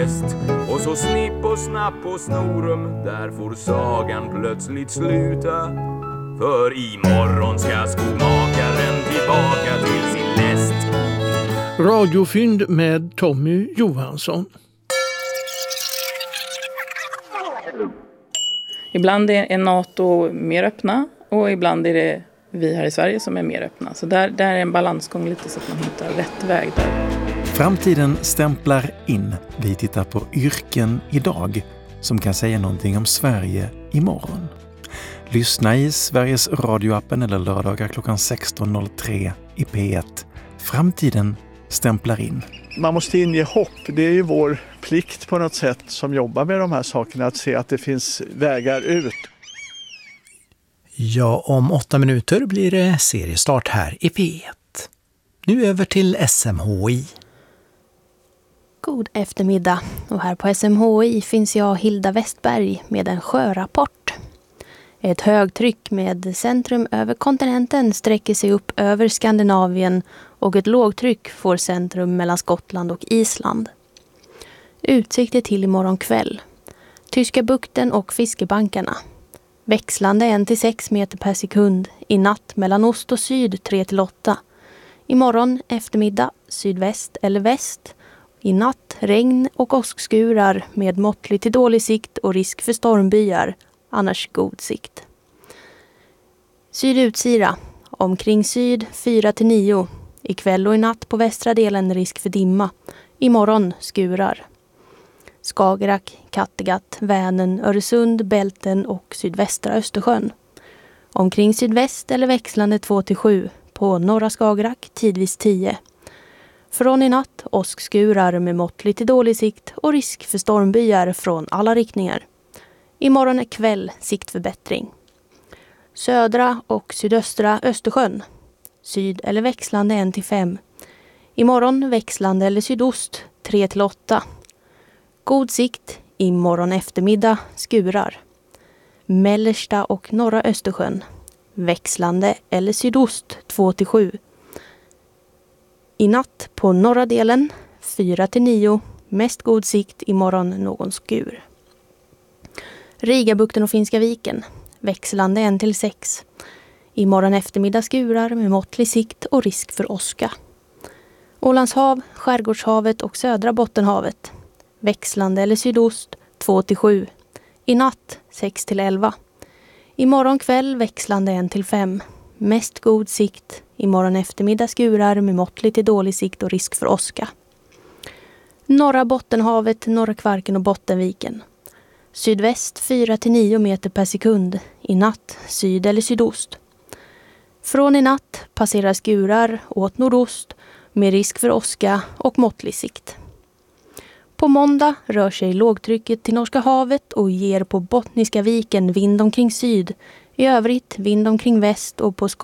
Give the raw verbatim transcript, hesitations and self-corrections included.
väst. Och så snipp och snapp och snorum, där får sagan plötsligt sluta. För imorgon ska skomakaren tillbaka till sin läst. Radiofynd med Tommy Johansson. Ibland är NATO mer öppna och ibland är det vi här i Sverige som är mer öppna. Så där, där är en balansgång lite så att man hittar rätt väg där. Framtiden stämplar in. Vi tittar på yrken idag som kan säga någonting om Sverige imorgon. Lyssna i Sveriges radioappen eller lördagar klockan sexton noll tre i P ett. Framtiden stämplar in. Man måste inge hopp. Det är ju vår plikt på något sätt som jobbar med de här sakerna att se att det finns vägar ut. Ja, om åtta minuter blir det seriestart här i P ett. Nu över till S M H I. God eftermiddag, och här på S M H I finns jag, Hilda Westberg, med en sjörapport. Ett högtryck med centrum över kontinenten sträcker sig upp över Skandinavien och ett lågtryck får centrum mellan Skottland och Island. Utsikter till imorgon kväll. Tyska bukten och fiskebankarna. Växlande en till sex meter per sekund. I natt mellan ost och syd tre till åtta. Imorgon eftermiddag sydväst eller väst. I natt regn och åskskurar med måttlig till dålig sikt och risk för stormbyar. Annars god sikt. Sydutsira. Omkring syd fyra till nio. Ikväll och i natt på västra delen risk för dimma. Imorgon skurar. Skagerrak, Kattegatt, Vänern, Öresund, Bälten och sydvästra Östersjön. Omkring sydväst eller växlande två till sju. På norra Skagerrak tidvis tio. Från i natt åskskurar med måttlig till dålig sikt och risk för stormbyar från alla riktningar. Imorgon är kväll siktförbättring. Södra och sydöstra Östersjön. Syd eller växlande en till fem. Imorgon växlande eller sydost tre till åtta. God sikt imorgon eftermiddag skurar. Mellersta och norra Östersjön. Växlande eller sydost två till sju. I natt på norra delen fyra till nio. Mest god sikt imorgon någon skur. Rigabukten och Finska viken. Växlande en till sex. Imorgon eftermiddag skurar med måttlig sikt och risk för åska. Ålandshav, Skärgårdshavet och södra Bottenhavet. Växlande eller sydost två till sju. I natt sex till elva. Imorgon kväll växlande en till fem. Mest god sikt. Imorgon eftermiddag skurar med måttlig till dålig sikt och risk för åska. Norra Bottenhavet, norra Kvarken och Bottenviken. Sydväst fyra till nio meter per sekund. I natt syd eller sydost. Från i natt passerar skurar åt nordost med risk för åska och måttlig sikt. På måndag rör sig lågtrycket till Norska havet och ger på Bottniska viken vind omkring syd. I övrigt vind omkring väst och på